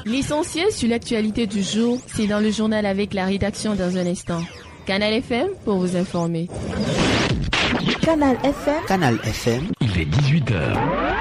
L'essentiel sur l'actualité du jour, c'est dans le journal avec la rédaction dans un instant. Canal FM pour vous informer. Canal FM. Canal FM. Il est 18h.